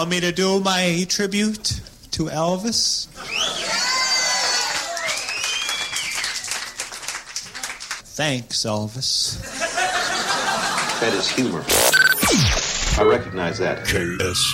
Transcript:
want me to do my tribute to Elvis? Thanks, Elvis. That is humor. I recognize that. KSOO.